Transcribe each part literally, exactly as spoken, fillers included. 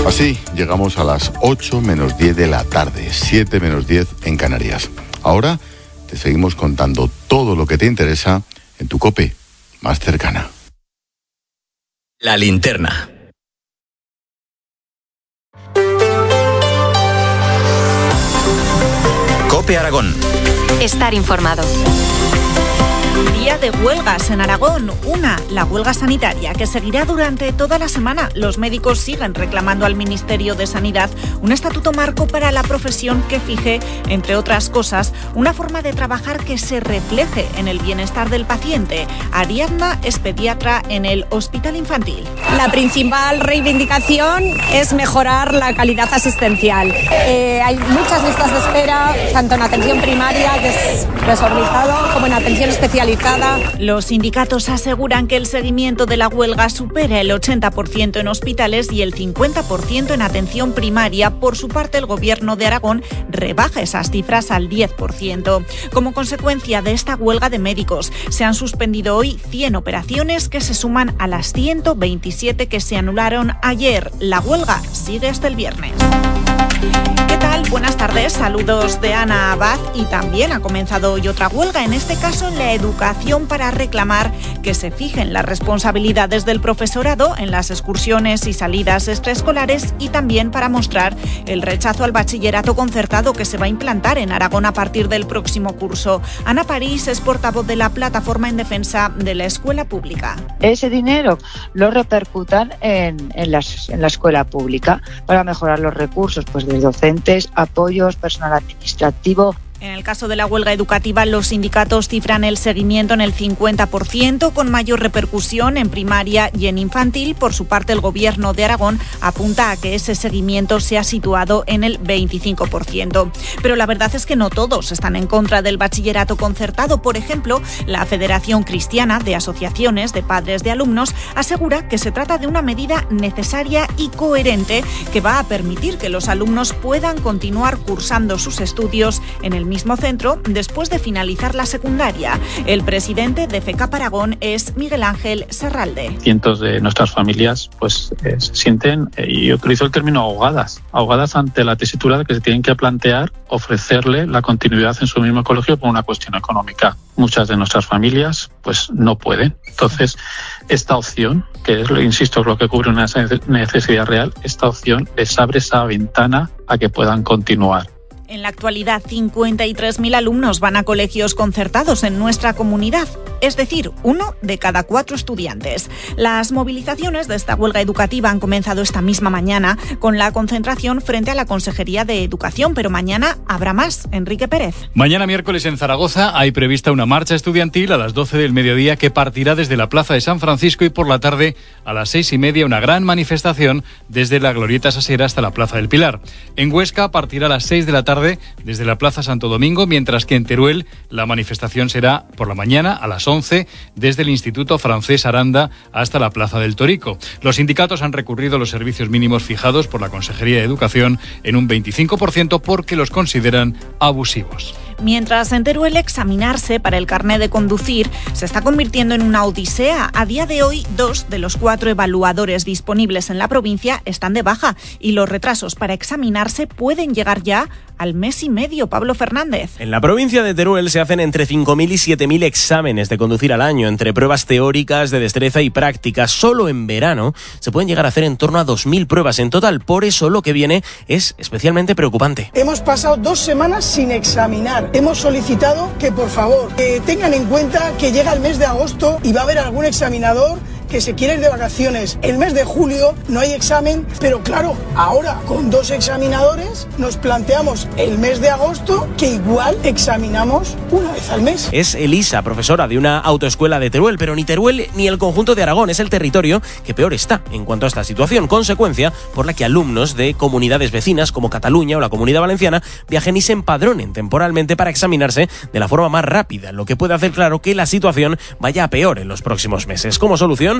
Así llegamos a las ocho menos diez de la tarde, siete menos diez en Canarias. Ahora te seguimos contando todo lo que te interesa en tu COPE más cercana. La linterna. COPE Aragón. Estar informado. Día de huelgas en Aragón. Una, la huelga sanitaria, que seguirá durante toda la semana. Los médicos siguen reclamando al Ministerio de Sanidad un estatuto marco para la profesión que fije, entre otras cosas, una forma de trabajar que se refleje en el bienestar del paciente. Ariadna es pediatra en el Hospital Infantil. La principal reivindicación es mejorar la calidad asistencial. Eh, hay muchas listas de espera, tanto en atención primaria, que es desorbitado, como en atención especializada. Los sindicatos aseguran que el seguimiento de la huelga supera el ochenta por ciento en hospitales y el cincuenta por ciento en atención primaria. Por su parte, el Gobierno de Aragón rebaja esas cifras al diez por ciento. Como consecuencia de esta huelga de médicos, se han suspendido hoy cien operaciones que se suman a las ciento veintisiete que se anularon ayer. La huelga sigue hasta el viernes. ¿Qué tal? Buenas tardes, saludos de Ana Abad. Y también ha comenzado hoy otra huelga, en este caso en la educación, para reclamar que se fijen las responsabilidades del profesorado en las excursiones y salidas extraescolares, y también para mostrar el rechazo al bachillerato concertado que se va a implantar en Aragón a partir del próximo curso. Ana París es portavoz de la Plataforma en Defensa de la Escuela Pública. Ese dinero lo repercutan en, en, las, en la escuela pública para mejorar los recursos, pues de docentes, apoyos, personal administrativo. En el caso de la huelga educativa, los sindicatos cifran el seguimiento en el cincuenta por ciento, con mayor repercusión en primaria y en infantil. Por su parte, el Gobierno de Aragón apunta a que ese seguimiento se ha situado en el veinticinco por ciento. Pero la verdad es que no todos están en contra del bachillerato concertado. Por ejemplo, la Federación Cristiana de Asociaciones de Padres de Alumnos asegura que se trata de una medida necesaria y coherente que va a permitir que los alumnos puedan continuar cursando sus estudios en el mismo centro después de finalizar la secundaria. El presidente de FECAP Aragón es Miguel Ángel Serralde. Cientos de nuestras familias pues eh, se sienten, eh, y yo utilizo el término ahogadas, ahogadas ante la tesitura de que se tienen que plantear ofrecerle la continuidad en su mismo colegio por una cuestión económica. Muchas de nuestras familias pues no pueden. Entonces, esta opción, que es, insisto, es lo que cubre una necesidad real, esta opción les abre esa ventana a que puedan continuar. En la actualidad, cincuenta y tres mil alumnos van a colegios concertados en nuestra comunidad, es decir, uno de cada cuatro estudiantes. Las movilizaciones de esta huelga educativa han comenzado esta misma mañana con la concentración frente a la Consejería de Educación, pero mañana habrá más. Enrique Pérez. Mañana miércoles en Zaragoza hay prevista una marcha estudiantil a las doce del mediodía que partirá desde la Plaza de San Francisco, y por la tarde a las seis y media una gran manifestación desde la Glorieta Sasera hasta la Plaza del Pilar. En Huesca partirá a las seis de la tarde desde la Plaza Santo Domingo, mientras que en Teruel la manifestación será por la mañana a las once desde el Instituto Francés Aranda hasta la Plaza del Torico. Los sindicatos han recurrido a los servicios mínimos fijados por la Consejería de Educación en un veinticinco por ciento porque los consideran abusivos. Mientras en Teruel examinarse para el carné de conducir se está convirtiendo en una odisea. A día de hoy, dos de los cuatro evaluadores disponibles en la provincia están de baja y los retrasos para examinarse pueden llegar ya al mes y medio. Pablo Fernández. En la provincia de Teruel se hacen entre cinco mil y siete mil exámenes de conducir al año, entre pruebas teóricas, de destreza y prácticas. Solo en verano se pueden llegar a hacer en torno a dos mil pruebas en total. Por eso lo que viene es especialmente preocupante. Hemos pasado dos semanas sin examinar. Hemos solicitado que, por favor, eh, tengan en cuenta que llega el mes de agosto y va a haber algún examinador que se quiere ir de vacaciones. El mes de julio no hay examen, pero claro, ahora con dos examinadores nos planteamos el mes de agosto, que igual examinamos una vez al mes. Es Elisa, profesora de una autoescuela de Teruel, pero ni Teruel ni el conjunto de Aragón es el territorio que peor está en cuanto a esta situación, consecuencia por la que alumnos de comunidades vecinas como Cataluña o la Comunidad Valenciana viajen y se empadronen temporalmente para examinarse de la forma más rápida, lo que puede hacer claro que la situación vaya a peor en los próximos meses. Como solución,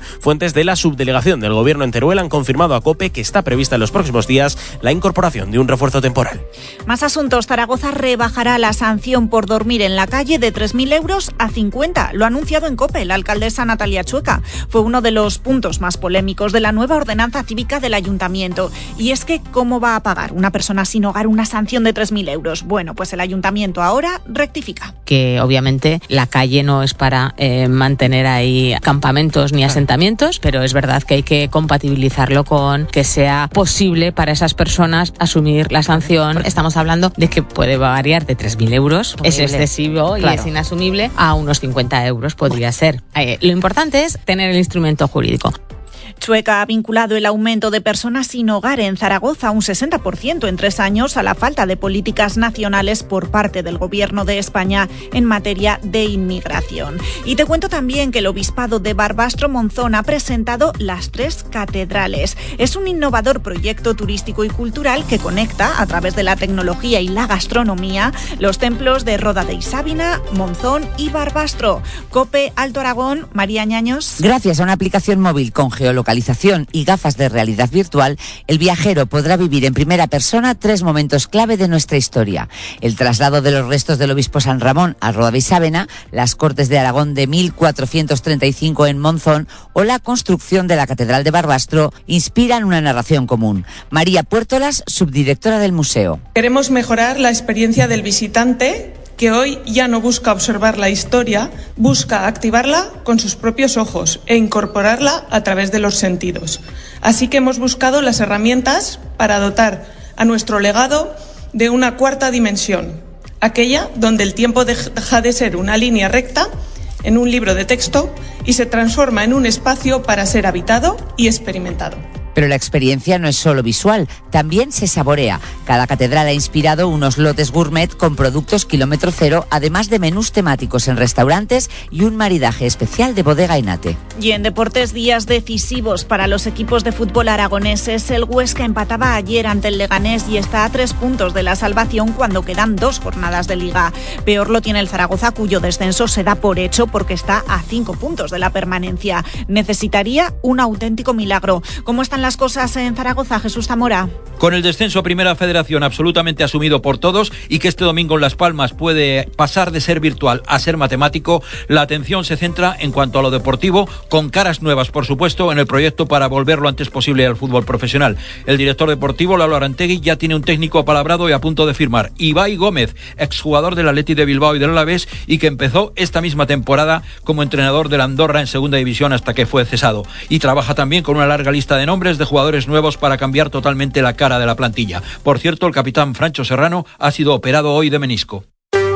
Fuentes de la subdelegación del Gobierno en Teruel han confirmado a COPE que está prevista en los próximos días la incorporación de un refuerzo temporal. Más asuntos. Zaragoza rebajará la sanción por dormir en la calle de tres mil euros a cincuenta. Lo ha anunciado en COPE la alcaldesa Natalia Chueca. Fue uno de los puntos más polémicos de la nueva ordenanza cívica del ayuntamiento. Y es que, ¿cómo va a pagar una persona sin hogar una sanción de tres mil euros? Bueno, pues el ayuntamiento ahora rectifica. Que obviamente la calle no es para eh, mantener ahí campamentos ni asentamientos, pero es verdad que hay que compatibilizarlo con que sea posible para esas personas asumir la sanción. Estamos hablando de que puede variar de tres mil euros, es excesivo, claro, y es inasumible, a unos cincuenta euros podría ser. Eh, lo importante es tener el instrumento jurídico. Chueca ha vinculado el aumento de personas sin hogar en Zaragoza, un sesenta por ciento en tres años, a la falta de políticas nacionales por parte del Gobierno de España en materia de inmigración. Y te cuento también que el Obispado de Barbastro-Monzón ha presentado Las Tres Catedrales. Es un innovador proyecto turístico y cultural que conecta, a través de la tecnología y la gastronomía, los templos de Roda de Isábina, Monzón y Barbastro. COPE Alto Aragón, María Ñaños. Gracias a una aplicación móvil con geolocalización y gafas de realidad virtual, el viajero podrá vivir en primera persona tres momentos clave de nuestra historia: el traslado de los restos del obispo San Ramón a Roda de Isábena, las Cortes de Aragón de mil cuatrocientos treinta y cinco en Monzón o la construcción de la Catedral de Barbastro, inspiran una narración común. María Puertolas, subdirectora del museo. Queremos mejorar la experiencia del visitante, que hoy ya no busca observar la historia, busca activarla con sus propios ojos e incorporarla a través de los sentidos. Así que hemos buscado las herramientas para dotar a nuestro legado de una cuarta dimensión, aquella donde el tiempo deja de ser una línea recta en un libro de texto y se transforma en un espacio para ser habitado y experimentado. Pero la experiencia no es solo visual, también se saborea. Cada catedral ha inspirado unos lotes gourmet con productos kilómetro cero, además de menús temáticos en restaurantes y un maridaje especial de Bodega Inate. Y en deportes, días decisivos para los equipos de fútbol aragoneses. El Huesca empataba ayer ante el Leganés y está a tres puntos de la salvación cuando quedan dos jornadas de Liga. Peor lo tiene el Zaragoza, cuyo descenso se da por hecho porque está a cinco puntos de la permanencia. Necesitaría un auténtico milagro. ¿Cómo están las cosas en Zaragoza, Jesús Zamora? Con el descenso a Primera Federación absolutamente asumido por todos y que este domingo en Las Palmas puede pasar de ser virtual a ser matemático, la atención se centra en cuanto a lo deportivo, con caras nuevas, por supuesto, en el proyecto para volver lo antes posible al fútbol profesional. El director deportivo, Lalo Arantegui, ya tiene un técnico apalabrado y a punto de firmar: Ibai Gómez, exjugador del Athletic de Bilbao y del Alavés, y que empezó esta misma temporada como entrenador del Andorra en segunda división hasta que fue cesado. Y trabaja también con una larga lista de nombres de jugadores nuevos para cambiar totalmente la cara de la plantilla. Por cierto, el capitán Francho Serrano ha sido operado hoy de menisco.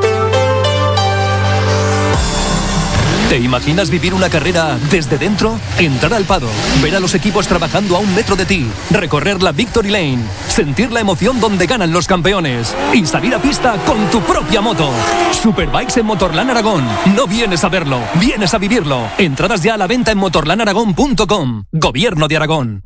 ¿Te imaginas vivir una carrera desde dentro? Entrar al paddock, ver a los equipos trabajando a un metro de ti, recorrer la Victory Lane, sentir la emoción donde ganan los campeones y salir a pista con tu propia moto. Superbikes en Motorland Aragón. No vienes a verlo, vienes a vivirlo. Entradas ya a la venta en motorland aragón punto com. Gobierno de Aragón.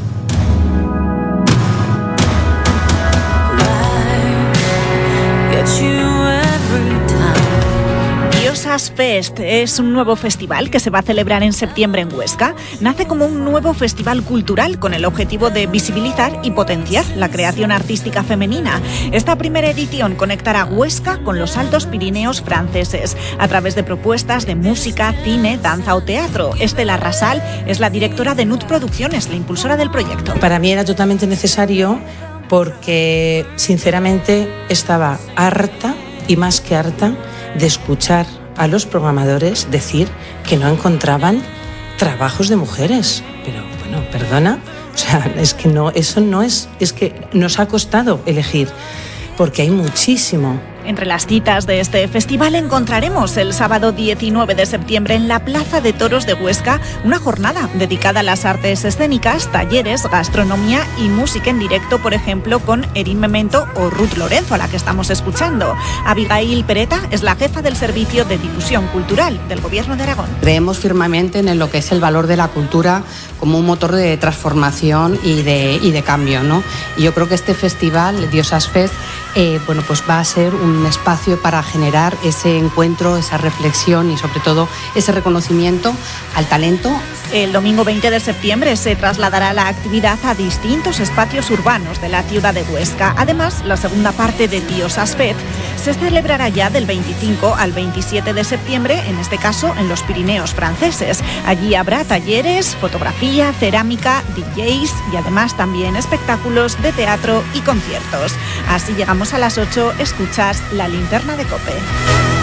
Diosas Fest es un nuevo festival que se va a celebrar en septiembre en Huesca. Nace como un nuevo festival cultural con el objetivo de visibilizar y potenciar la creación artística femenina. Esta primera edición conectará Huesca con los Altos Pirineos franceses a través de propuestas de música, cine, danza o teatro. Estela Rasal es la directora de N U T Producciones, la impulsora del proyecto. Para mí era totalmente necesario porque, sinceramente, estaba harta y más que harta de escuchar a los programadores decir que no encontraban trabajos de mujeres. Pero bueno, perdona, o sea, es que no, eso no es, es que nos ha costado elegir, porque hay muchísimo. Entre las citas de este festival encontraremos el sábado diecinueve de septiembre en la Plaza de Toros de Huesca una jornada dedicada a las artes escénicas, talleres, gastronomía y música en directo, por ejemplo, con Erin Memento o Ruth Lorenzo, a la que estamos escuchando. Abigail Pereta es la jefa del Servicio de Difusión Cultural del Gobierno de Aragón. Creemos firmemente en lo que es el valor de la cultura como un motor de transformación y de, y de cambio, ¿no? Y yo creo que este festival, Diosas Fest, eh, bueno, pues va a ser un un espacio para generar ese encuentro, esa reflexión y sobre todo ese reconocimiento al talento El domingo veinte de septiembre se trasladará la actividad a distintos espacios urbanos de la ciudad de Huesca. Además, la segunda parte de Diosas Fest se celebrará ya del veinticinco al veintisiete de septiembre, en este caso en los Pirineos franceses. Allí habrá talleres, fotografía, cerámica, D Js y además también espectáculos de teatro y conciertos. Así llegamos a las ocho, escuchas La Linterna de COPE.